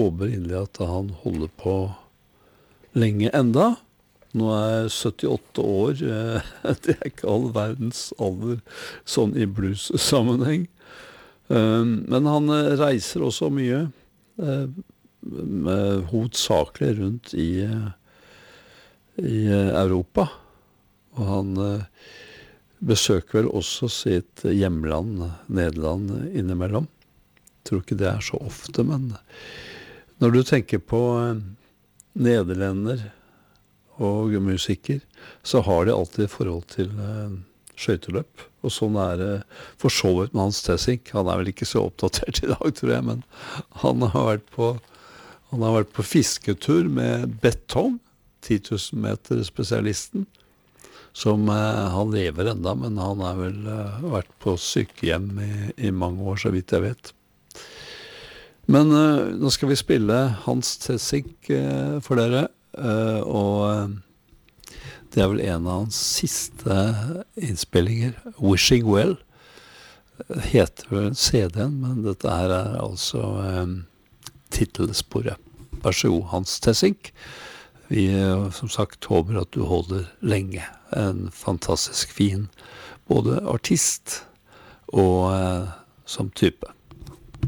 håper inderlig at han holder på lenge enda. Nå er 78 år, det er ikke all verdens alder sånn i blues-sammenheng. Men han reiser også mye, hovedsakelig rundt i Europa. Og han besøker vel også sitt hjemland, Nederland, innimellom. Jeg tror ikke det er så ofte, men når du tenker på nederlender og musiker, så har de alltid forhold til skøyteløp. Og sånn er det for så vidt med Hans Theessink. Han er vel ikke så oppdatert i dag, tror jeg, men han har vært på fisketur med Betong, 10 000 meter spesialisten, som han lever enda, men han har vel vært på sykehjem i mange år, så vidt jeg vet. Men nå skal vi spille Hans Theessink for dere, og det er vel en av hans siste innspillinger, Wishing Well, heter vel CD-en, men dette her er altså titelsporet. Vær så god, Hans Theessink. Vi som sagt håper at du holder lenge. En fantastisk fin både artist og som type.